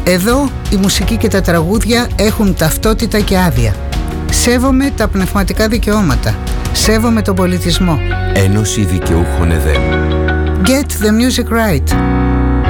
Εδώ η μουσική και τα τραγούδια έχουν ταυτότητα και άδεια. Σέβομαι τα πνευματικά δικαιώματα. Σέβομαι τον πολιτισμό. Ένωση Δικαιούχων ΕΔΕΜ. Get the music right.